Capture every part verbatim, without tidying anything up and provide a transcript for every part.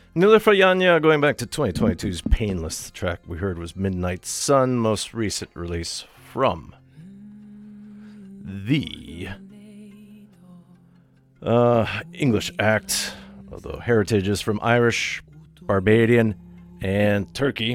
Nilifayanya, going back to twenty twenty-two's Painless. The track we heard was Midnight Sun, most recent release from the uh, English act, although heritage is from Irish, Barbadian, and Turkey.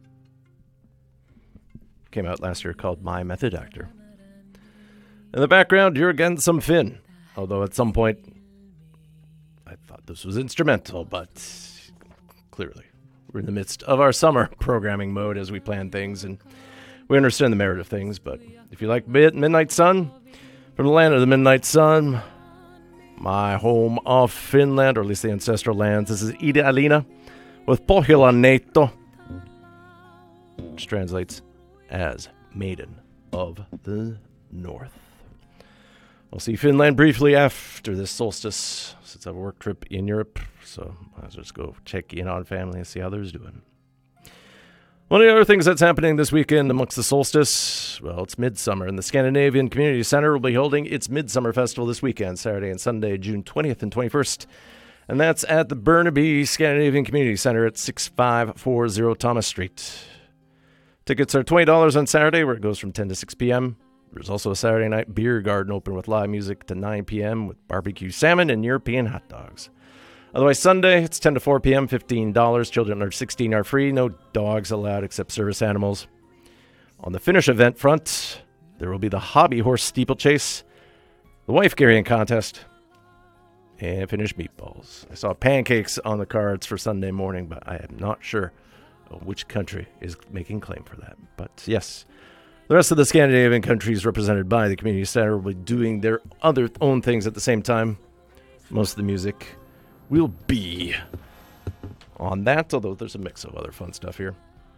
Came out last year called My Method Actor. In the background, you're again some Finn, although at some point I thought this was instrumental, but clearly we're in the midst of our summer programming mode as we plan things, and we understand the merit of things. But if you like Midnight Sun, from the land of the Midnight Sun, my home of Finland, or at least the ancestral lands, this is Ida Alina with Pohjola-neitto, which translates as Maiden of the North. I'll see Finland briefly after this solstice, since I have a work trip in Europe, so I'll just go check in on family and see how they're doing. One of the other things that's happening this weekend amongst the solstice, well, it's Midsummer, and the Scandinavian Community Center will be holding its Midsummer Festival this weekend, Saturday and Sunday, June twentieth and twenty-first, and that's at the Burnaby Scandinavian Community Center at sixty-five forty Thomas Street. Tickets are twenty dollars on Saturday, where it goes from ten to six p.m., There's also a Saturday night beer garden open with live music to nine p.m. with barbecue salmon and European hot dogs. Otherwise, Sunday, it's ten to four p.m., fifteen dollars. Children under sixteen are free. No dogs allowed except service animals. On the finish event front, there will be the hobby horse steeplechase, the wife carrying contest, and finished meatballs. I saw pancakes on the cards for Sunday morning, but I am not sure which country is making claim for that. But yes, the rest of the Scandinavian countries represented by the Community Center will be doing their other own things at the same time. Most of the music will be on that, although there's a mix of other fun stuff here.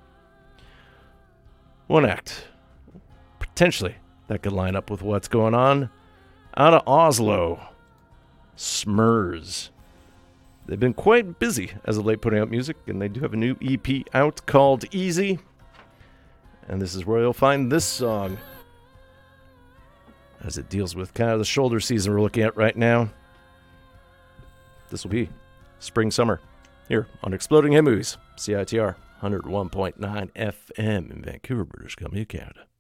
One act, potentially, that could line up with what's going on out of Oslo. Smurs. They've been quite busy as of late putting out music, and they do have a new E P out called Easy. And this is where you'll find this song, as it deals with kind of the shoulder season we're looking at right now. This will be Spring Summer here on Exploding Head Movies, C I T R one oh one point nine F M in Vancouver, British Columbia, Canada.